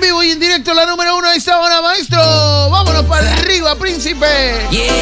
vivo y en directo, la número 1 de esta hora, maestro. Vámonos para arriba, príncipe. Yeah.